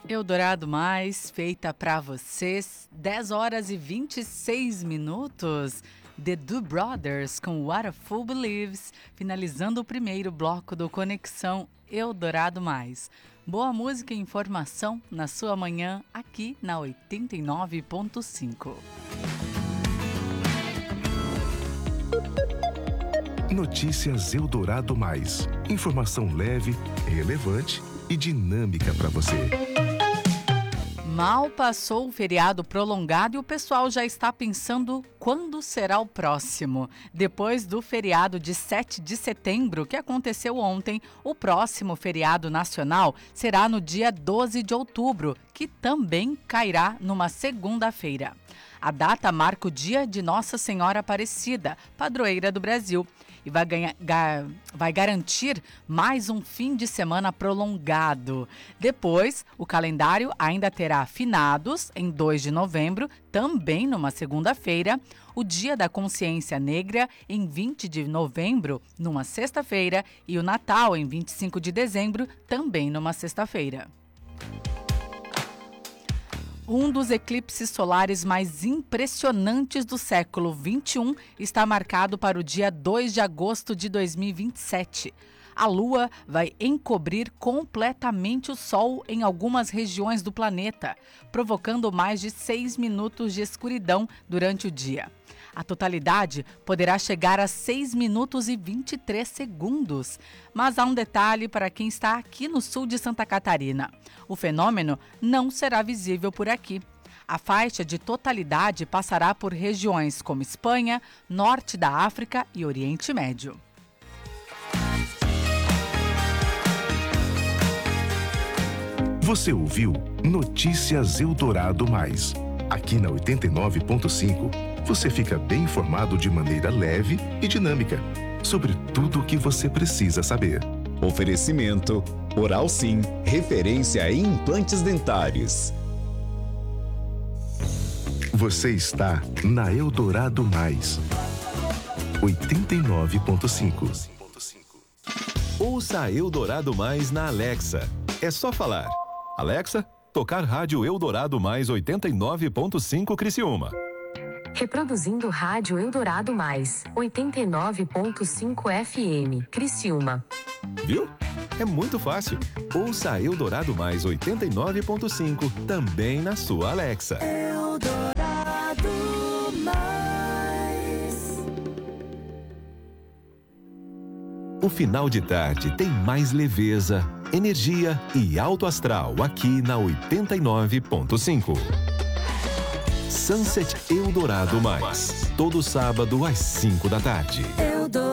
Eldorado Mais, feita pra vocês, 10 horas e 26 minutos. The Do Brothers com What a Fool Believes, finalizando o primeiro bloco do Conexão Eldorado Mais. Boa música e informação na sua manhã, aqui na 89.5. Notícias Eldorado Mais. Informação leve, relevante e dinâmica para você. Mal passou o feriado prolongado e o pessoal já está pensando quando será o próximo. Depois do feriado de 7 de setembro, que aconteceu ontem, o próximo feriado nacional será no dia 12 de outubro, que também cairá numa segunda-feira. A data marca o dia de Nossa Senhora Aparecida, padroeira do Brasil, e vai garantir mais um fim de semana prolongado. Depois, o calendário ainda terá finados em 2 de novembro, também numa segunda-feira, o Dia da Consciência Negra em 20 de novembro, numa sexta-feira, e o Natal em 25 de dezembro, também numa sexta-feira. Um dos eclipses solares mais impressionantes do século XXI está marcado para o dia 2 de agosto de 2027. A Lua vai encobrir completamente o Sol em algumas regiões do planeta, provocando mais de 6 minutos de escuridão durante o dia. A totalidade poderá chegar a 6 minutos e 23 segundos. Mas há um detalhe para quem está aqui no sul de Santa Catarina. O fenômeno não será visível por aqui. A faixa de totalidade passará por regiões como Espanha, Norte da África e Oriente Médio. Você ouviu Notícias Eldorado Mais. Aqui na 89.5, você fica bem informado de maneira leve e dinâmica sobre tudo o que você precisa saber. Oferecimento Oral Sim, referência em implantes dentários. Você está na Eldorado Mais. 89.5. Ouça Eldorado Mais na Alexa. É só falar: Alexa, tocar rádio Eldorado Mais 89.5 Criciúma. Reproduzindo rádio Eldorado Mais 89.5 FM Criciúma. Viu? É muito fácil. Ouça Eldorado Mais 89.5 também na sua Alexa. Eldorado Mais. O final de tarde tem mais leveza, energia e alto astral aqui na 89.5. Sunset Eldorado Mais, todo sábado às 5 da tarde.